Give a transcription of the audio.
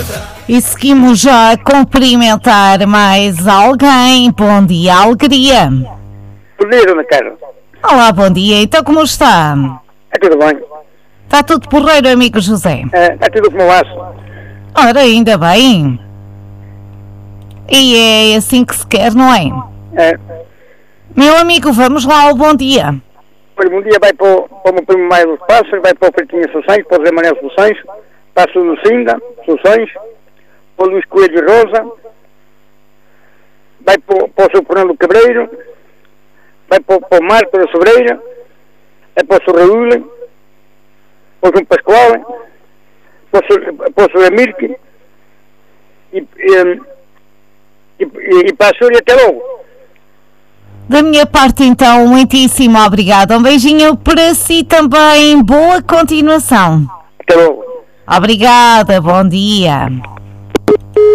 E seguimos já a cumprimentar mais alguém. Bom dia, Alegria. Bom dia, dona Carla. Olá, bom dia. Então como está? É tudo bem? Está tudo porreiro, amigo José? Está tudo como aço. Ora, ainda bem. E é assim que se quer, não é? É. Meu amigo, vamos lá ao bom dia. Olha, bom dia vai para o meu primo Maio dos Passos, vai para o Fritinha Soluções, para o Zé Manuel Soluções, para a Lucinda Soluções, para o Luís Coelho Rosa, vai para o seu Fernando Cabreiro, vai para o Marco da Sobreira, vai para o seu Raul, para o João Pascoal, para o seu Amirque e para a senhora e até logo. Da minha parte, então, muitíssimo obrigada. Um beijinho para si também. Boa continuação. Até logo. Obrigada, bom dia.